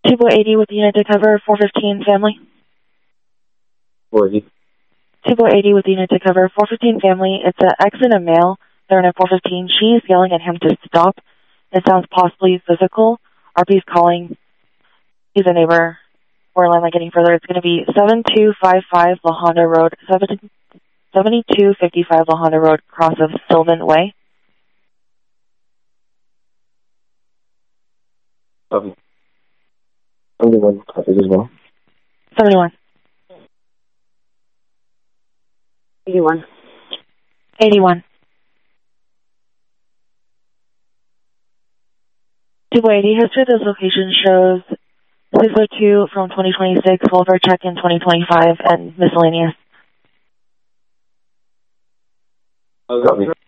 Tupelo 80 with the unit to cover 415 family. 480. Tupelo 80 with the unit to cover 415 family. It's an ex and a male. They're in a 415. She's yelling at him to stop. It sounds possibly physical. RP's calling. He's a neighbor. We're line getting further. It's going to be 7255 La Honda Road, 7255 La Honda Road, cross of Sylvan Way. 71 copies as well. 71. 81. 81. Tupelo 80 history of this location shows 602 from 2026, welfare check in 2025, and miscellaneous. Copy.